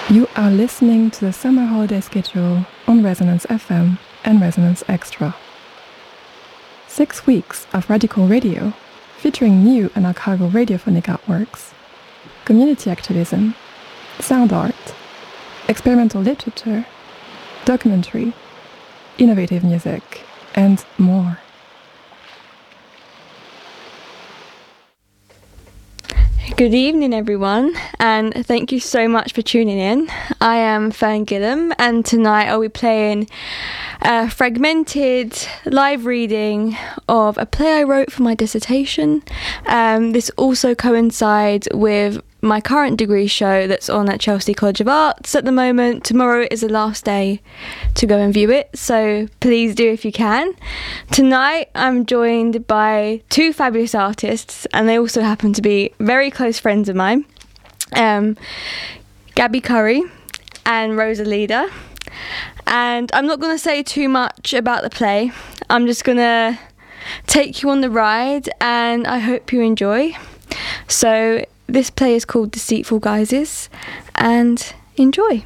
You are listening to the summer holiday schedule on Resonance FM and Resonance Extra. 6 weeks of radical radio featuring new and archival radiophonic artworks, community activism, sound art, experimental literature, documentary, innovative music, and more. Good evening, everyone, and thank you so much for tuning in. I am Fern Gillam, and tonight I'll be playing a fragmented live reading of a play I wrote for my dissertation. This also coincides with my current degree show that's on at Chelsea College of Arts at the moment. Tomorrow is the last day to go and view it, so please do if you can. Tonight I'm joined by two fabulous artists, and they also happen to be very close friends of mine, Gabby Curry and Rosa Leader. And I'm not going to say too much about the play. I'm just going to take you on the ride, and I hope you enjoy. So this play is called Deceitful Guises, and enjoy.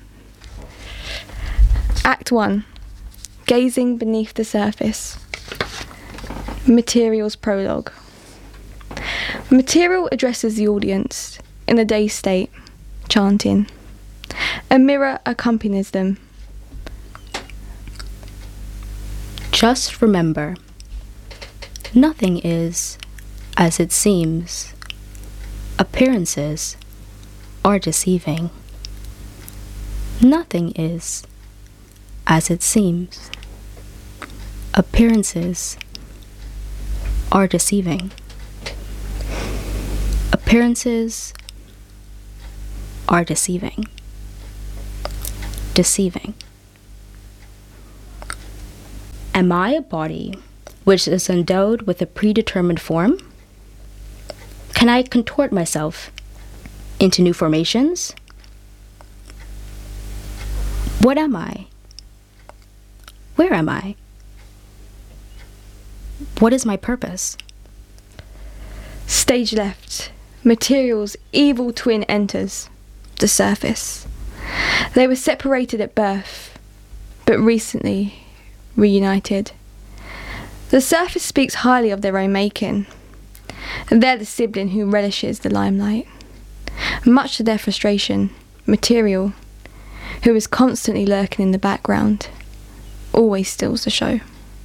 Act 1. Gazing Beneath the Surface. Material's prologue. Material addresses the audience in a dazed state, chanting. A mirror accompanies them. Just remember, nothing is as it seems. Appearances are deceiving. Nothing is as it seems. Appearances are deceiving. Appearances are deceiving. Deceiving. Am I a body which is endowed with a predetermined form? Can I contort myself into new formations? What am I? Where am I? What is my purpose? Stage left. Material's evil twin enters the surface. They were separated at birth, but recently reunited. The surface speaks highly of their own making. They're the sibling who relishes the limelight. Much to their frustration, Material, who is constantly lurking in the background, always steals the show.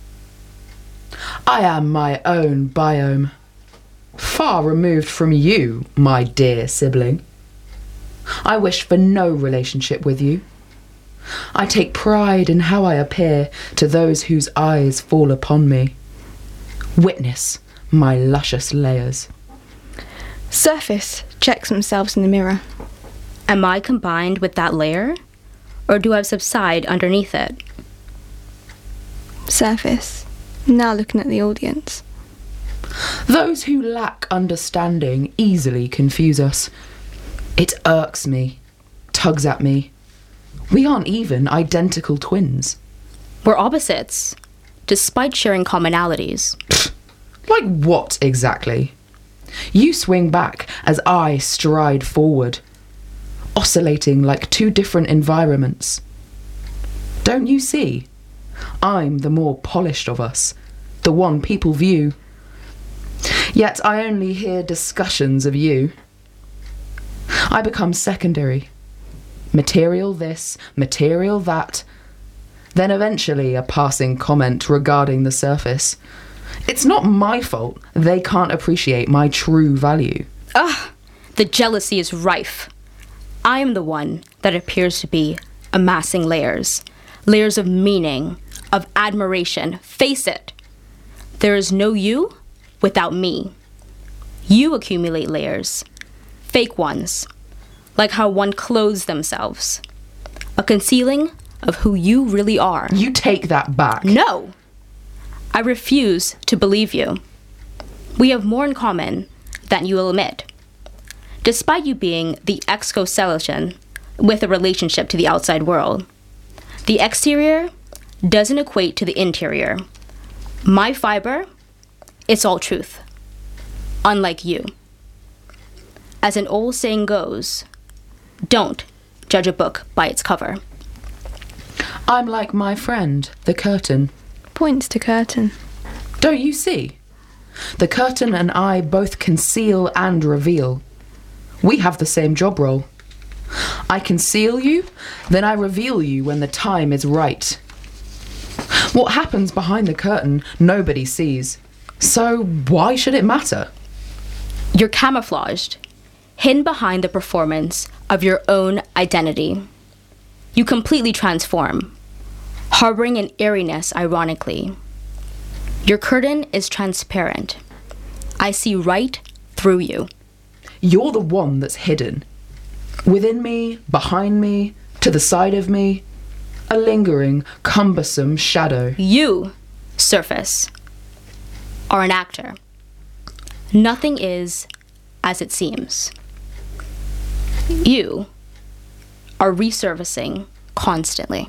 I am my own biome, far removed from you, my dear sibling. I wish for no relationship with you. I take pride in how I appear to those whose eyes fall upon me. Witness my luscious layers. Surface checks themselves in the mirror. Am I combined with that layer, or do I subside underneath it? Surface, now looking at the audience. Those who lack understanding easily confuse us. It irks me, tugs at me. We aren't even identical twins. We're opposites, despite sharing commonalities. Like what exactly? You swing back as I stride forward, oscillating like two different environments. Don't you see? I'm the more polished of us, the one people view. Yet I only hear discussions of you. I become secondary. Material this, material that. Then eventually a passing comment regarding the surface. It's not my fault they can't appreciate my true value. The jealousy is rife. I am the one that appears to be amassing layers. Layers of meaning, of admiration. Face it. There is no you without me. You accumulate layers. Fake ones. Like how one clothes themselves. A concealing of who you really are. You take that back. No! I refuse to believe you. We have more in common than you will admit. Despite you being the exoskeleton with a relationship to the outside world, the exterior doesn't equate to the interior. My fiber, it's all truth. Unlike you. As an old saying goes, don't judge a book by its cover. I'm like my friend, the curtain. Points to curtain. Don't you see? The curtain and I both conceal and reveal. We have the same job role. I conceal you, then I reveal you when the time is right. What happens behind the curtain, nobody sees. So why should it matter? You're camouflaged, hidden behind the performance of your own identity. You completely transform, harboring an eeriness ironically. Your curtain is transparent. I see right through you. You're the one that's hidden. Within me, behind me, to the side of me, a lingering, cumbersome shadow. You, Surface, are an actor. Nothing is as it seems. You are resurfacing constantly.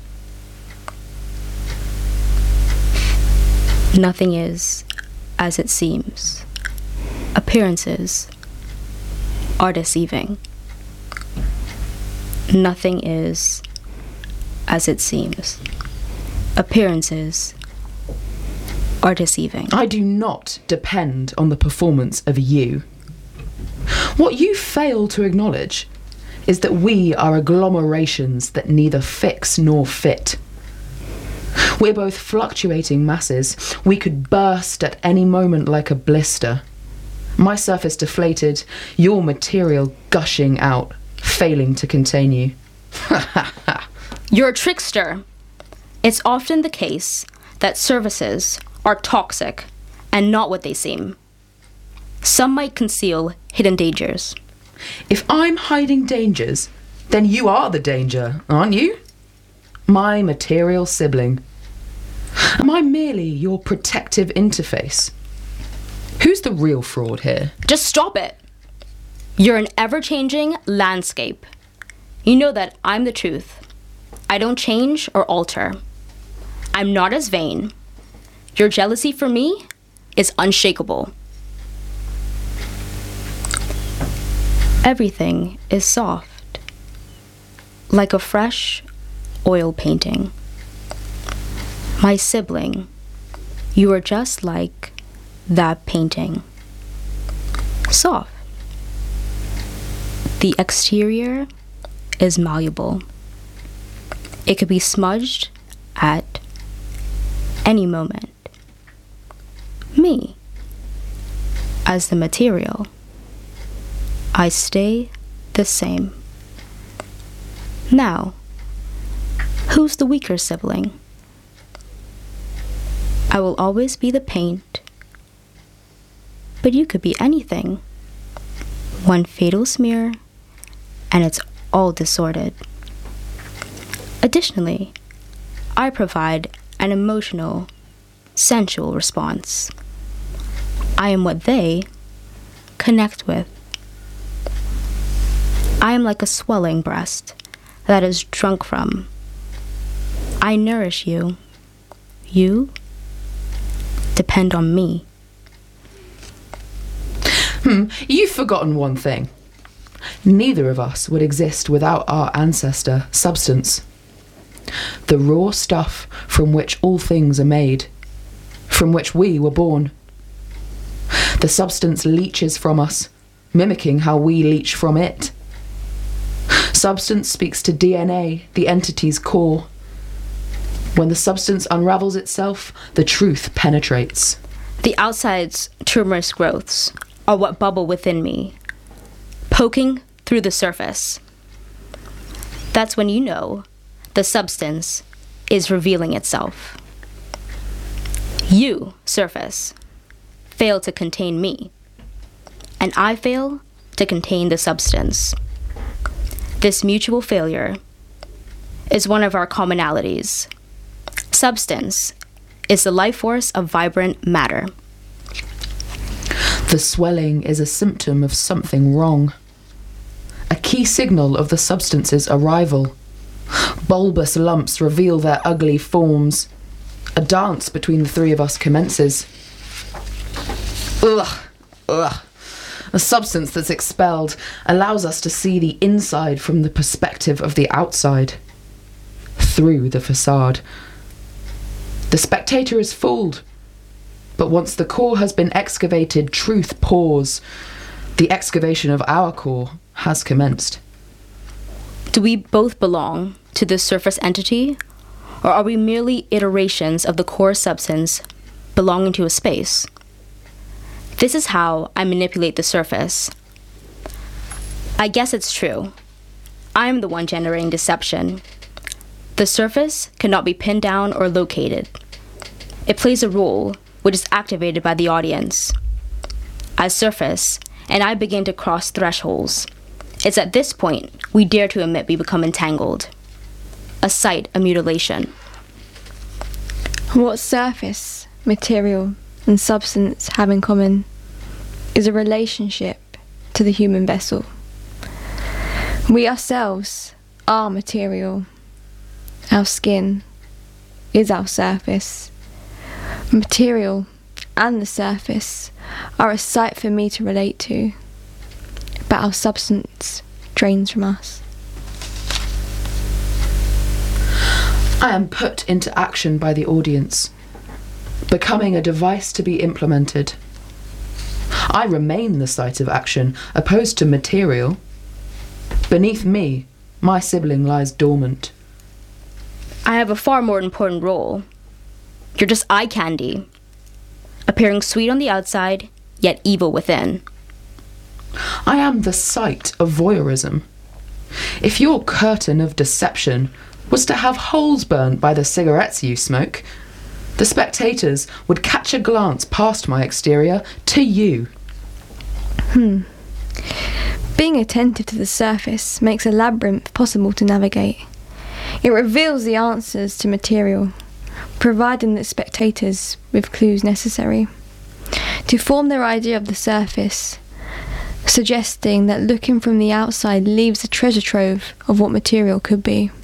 Nothing is as it seems. Appearances are deceiving. Nothing is as it seems. Appearances are deceiving. I do not depend on the performance of you. What you fail to acknowledge is that we are agglomerations that neither fix nor fit. We're both fluctuating masses. We could burst at any moment like a blister. My surface deflated, your material gushing out, failing to contain you. You're a trickster. It's often the case that services are toxic and not what they seem. Some might conceal hidden dangers. If I'm hiding dangers, then you are the danger, aren't you? My material sibling. Am I merely your protective interface? Who's the real fraud here? Just stop it. You're an ever-changing landscape. You know that I'm the truth. I don't change or alter. I'm not as vain. Your jealousy for me is unshakable. Everything is soft, like a fresh oil painting. My sibling, you are just like that painting. Soft. The exterior is malleable. It could be smudged at any moment. Me, as the material, I stay the same. Now, who's the weaker sibling? I will always be the paint, but you could be anything. One fatal smear, and it's all disordered. Additionally, I provide an emotional, sensual response. I am what they connect with. I am like a swelling breast that is drunk from. I nourish you. You depend on me. You've forgotten one thing. Neither of us would exist without our ancestor, substance. The raw stuff from which all things are made, from which we were born. The substance leaches from us, mimicking how we leach from it. Substance speaks to DNA, the entity's core. When the substance unravels itself, the truth penetrates. The outside's tumorous growths are what bubble within me, poking through the surface. That's when you know the substance is revealing itself. You, surface, fail to contain me, and I fail to contain the substance. This mutual failure is one of our commonalities. Substance is the life force of vibrant matter. The swelling is a symptom of something wrong. A key signal of the substance's arrival. Bulbous lumps reveal their ugly forms. A dance between the three of us commences. Ugh, ugh. The substance that's expelled allows us to see the inside from the perspective of the outside, through the facade. The spectator is fooled, but once the core has been excavated, truth pours. The excavation of our core has commenced. Do we both belong to this surface entity, or are we merely iterations of the core substance belonging to a space? This is how I manipulate the surface. I guess it's true. I'm the one generating deception. The surface cannot be pinned down or located. It plays a role which is activated by the audience. I surface, and I begin to cross thresholds. It's at this point we dare to admit we become entangled. A site of mutilation. What surface, material, and substance have in common is a relationship to the human vessel. We ourselves are material. Our skin is our surface. Material and the surface are a site for me to relate to, but our substance drains from us. I am put into action by the audience, becoming a device to be implemented. I remain the site of action, opposed to material. Beneath me, my sibling lies dormant. I have a far more important role. You're just eye candy, appearing sweet on the outside, yet evil within. I am the site of voyeurism. If your curtain of deception was to have holes burnt by the cigarettes you smoke, the spectators would catch a glance past my exterior to you. Being attentive to the surface makes a labyrinth possible to navigate. It reveals the answers to material, providing the spectators with clues necessary to form their idea of the surface, suggesting that looking from the outside leaves a treasure trove of what material could be.